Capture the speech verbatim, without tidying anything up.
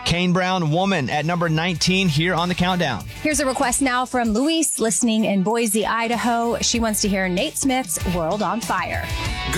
Kane Brown, Woman, at number nineteen here on the countdown. Here's a request now from Luis, listening in Boise, Idaho. She wants to hear Nate Smith's World on Fire.